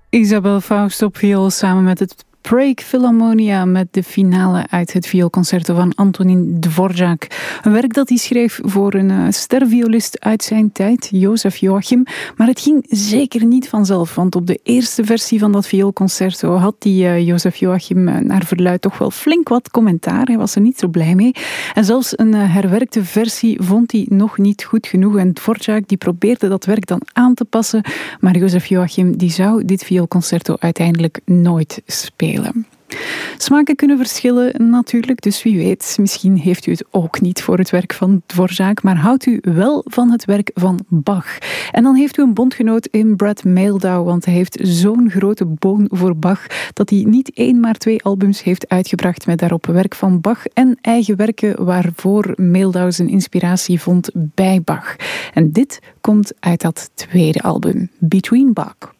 Isabel Faust op viool samen met het Prague Philharmonia met de finale uit het vioolconcerto van Antonín Dvořák. Een werk dat hij schreef voor een sterviolist uit zijn tijd, Jozef Joachim. Maar het ging zeker niet vanzelf, want op de eerste versie van dat vioolconcerto had die Jozef Joachim naar verluidt toch wel flink wat commentaar. Hij was er niet zo blij mee. En zelfs een herwerkte versie vond hij nog niet goed genoeg. En Dvořák die probeerde dat werk dan aan te passen, maar Jozef Joachim die zou dit vioolconcerto uiteindelijk nooit spelen. Smaken kunnen verschillen natuurlijk, dus wie weet, misschien heeft u het ook niet voor het werk van Dvořák, maar houdt u wel van het werk van Bach. En dan heeft u een bondgenoot in Brad Mehldau, want hij heeft zo'n grote boon voor Bach, dat hij niet 1, maar 2 albums heeft uitgebracht met daarop werk van Bach en eigen werken waarvoor Mehldau zijn inspiratie vond bij Bach. En dit komt uit dat tweede album, Between Bach.